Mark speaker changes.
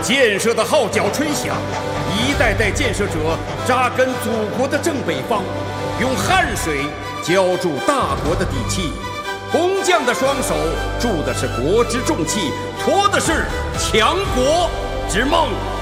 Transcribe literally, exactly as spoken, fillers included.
Speaker 1: 建设的号角吹响，一代代建设者扎根祖国的正北方，用汗水浇筑大国的底气。工匠的双手铸的是国之重器，托的是强国之梦。